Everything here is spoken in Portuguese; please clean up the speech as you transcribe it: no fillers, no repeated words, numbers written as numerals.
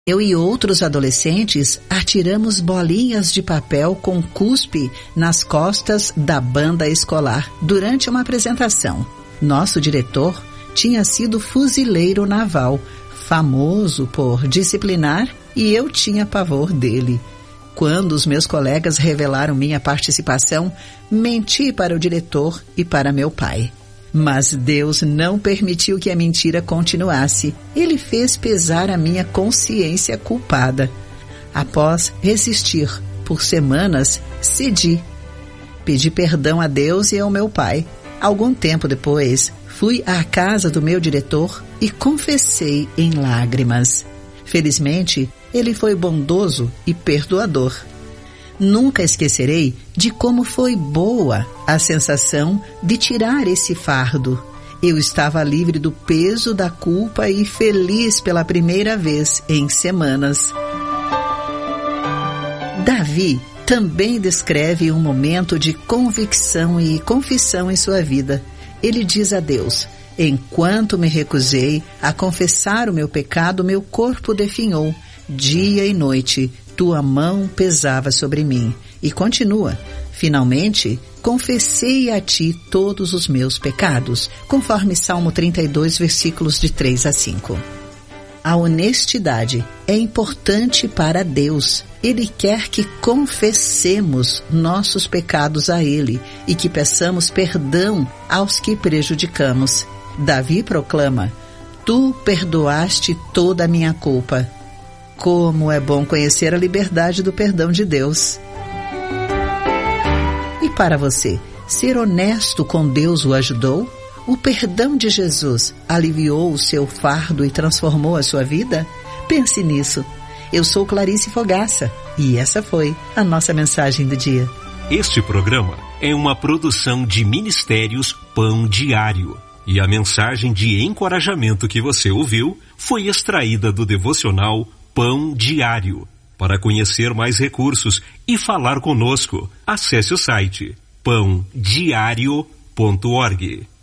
Eu e outros adolescentes atiramos bolinhas de papel com cuspe nas costas da banda escolar durante uma apresentação. Nosso diretor tinha sido fuzileiro naval, famoso por disciplinar, e eu tinha pavor dele. Quando os meus colegas revelaram minha participação, menti para o diretor e para meu pai. Mas Deus não permitiu que a mentira continuasse. Ele fez pesar a minha consciência culpada. Após resistir por semanas, cedi. Pedi perdão a Deus e ao meu pai. Algum tempo depois, fui à casa do meu diretor e confessei em lágrimas. Felizmente, ele foi bondoso e perdoador. Nunca esquecerei de como foi boa a sensação de tirar esse fardo. Eu estava livre do peso da culpa e feliz pela primeira vez em semanas. Davi também descreve um momento de convicção e confissão em sua vida. Ele diz a Deus: enquanto me recusei a confessar o meu pecado, meu corpo definhou. Dia e noite, tua mão pesava sobre mim. E continua: finalmente, confessei a ti todos os meus pecados, conforme Salmo 32, versículos de 3 a 5. A honestidade é importante para Deus. Ele quer que confessemos nossos pecados a Ele e que peçamos perdão aos que prejudicamos. Davi proclama: tu perdoaste toda a minha culpa. Como é bom conhecer a liberdade do perdão de Deus. E para você, ser honesto com Deus o ajudou? O perdão de Jesus aliviou o seu fardo e transformou a sua vida? Pense nisso. Eu sou Clarice Fogaça e essa foi a nossa mensagem do dia. Este programa é uma produção de Ministérios Pão Diário. E a mensagem de encorajamento que você ouviu foi extraída do devocional Pão Diário. Para conhecer mais recursos e falar conosco, acesse o site pãodiario.org.